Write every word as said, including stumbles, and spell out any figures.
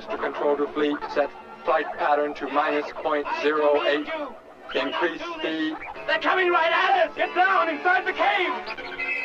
Master control to fleet. Set flight pattern to minus point zero eight. Increase speed. They're coming right at us! Get down inside the cave!